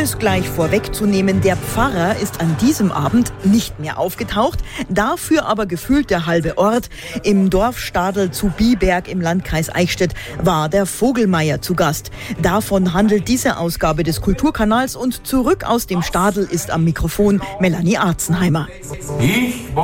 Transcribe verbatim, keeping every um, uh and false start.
es gleich vorwegzunehmen, der Pfarrer ist an diesem Abend nicht mehr aufgetaucht, dafür aber gefühlt der halbe Ort. Im Dorf Stadl zu Biberg im Landkreis Eichstätt war der Vogelmeier zu Gast. Davon handelt diese Ausgabe des Kulturkanals und zurück aus dem Stadl ist am Mikrofon Melanie Arzenheimer. Ich